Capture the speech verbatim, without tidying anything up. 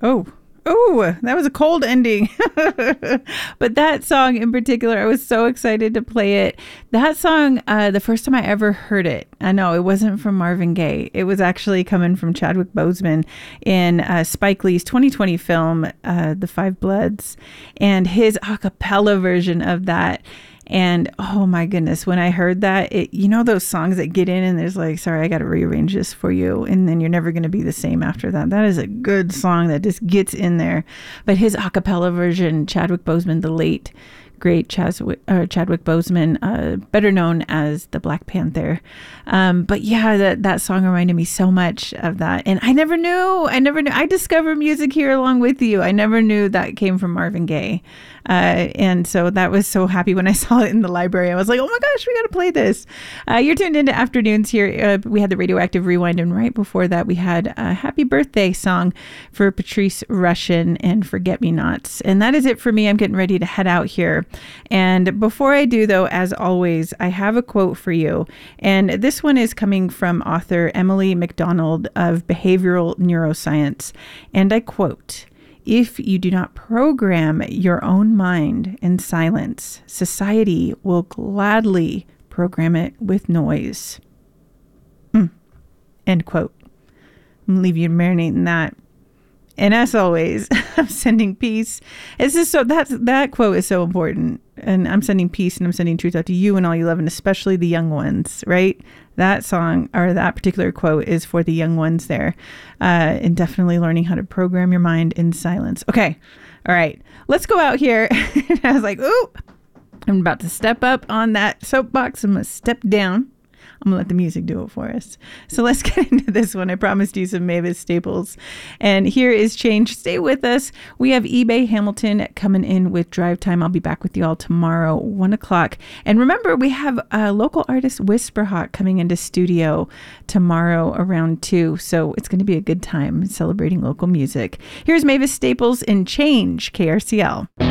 Oh, oh, that was a cold ending. But that song in particular, I was so excited to play it. That song, uh, the first time I ever heard it, I know it wasn't from Marvin Gaye. It was actually coming from Chadwick Boseman in uh, Spike Lee's twenty twenty film, uh, The Five Bloods, and his a cappella version of that. And oh my goodness, when I heard that, it, you know, those songs that get in and there's like, sorry, I got to rearrange this for you. And then you're never going to be the same after that. That is a good song that just gets in there. But his a cappella version, Chadwick Boseman, the late, great Chaswick, uh, Chadwick Boseman, uh, better known as the Black Panther. Um, but yeah, that, that song reminded me so much of that. And I never knew, I never knew, I discovered music here along with you. I never knew that came from Marvin Gaye. Uh, and so that was so happy when I saw it in the library. I was like, oh my gosh, we got to play this. Uh, you're tuned into Afternoons here. Uh, we had the Radioactive Rewind, and right before that, we had a happy birthday song for Patrice Rushen and Forget Me Nots. And that is it for me. I'm getting ready to head out here. And before I do, though, as always, I have a quote for you. And this one is coming from author Emily McDonald of Behavioral Neuroscience. And I quote, "If you do not program your own mind in silence, society will gladly program it with noise." Mm. End quote. I'm going to leave you marinating that. And as always, I'm sending peace. This is so that's that quote is so important. And I'm sending peace and I'm sending truth out to you and all you love, and especially the young ones, right? That song or that particular quote is for the young ones there. Uh, and definitely learning how to program your mind in silence. Okay. All right. Let's go out here. I was like, ooh, I'm about to step up on that soapbox. I'm going to step down. I'm going to let the music do it for us. So let's get into this one. I promised you some Mavis Staples. And here is Change. Stay with us. We have eBay Hamilton coming in with Drive Time. I'll be back with you all tomorrow, one o'clock. And remember, we have a local artist, Whisperhawk, coming into studio tomorrow around two. So it's going to be a good time celebrating local music. Here's Mavis Staples in Change, K R C L.